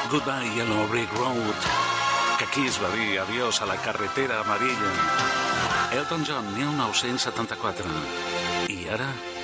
Goodbye Yellow Brick Road, que aquí es va dir adiós a la carretera amarilla. Elton John, 1974. I ara...